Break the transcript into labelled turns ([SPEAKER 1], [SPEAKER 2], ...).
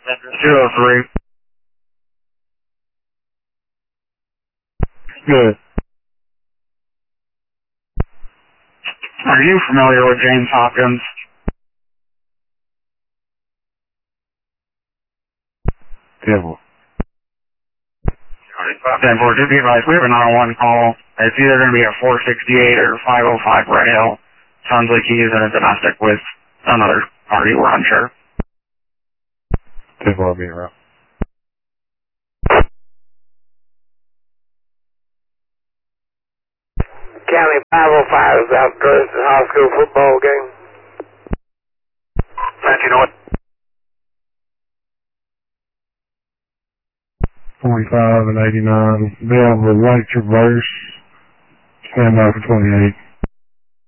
[SPEAKER 1] 203. Good. Are you familiar with James Hopkins?
[SPEAKER 2] Devil.
[SPEAKER 1] 10-4, just be advised, we have a 911 call. It's either going to be a 468 or 505 Red Hill. Sounds like he's in a domestic with another party, we're unsure.
[SPEAKER 2] 10-4, I'll be around.
[SPEAKER 3] County 505 is out dressed in high school football game.
[SPEAKER 1] 1901.
[SPEAKER 2] 45 and 89. They have a light traverse. Stand by for 28.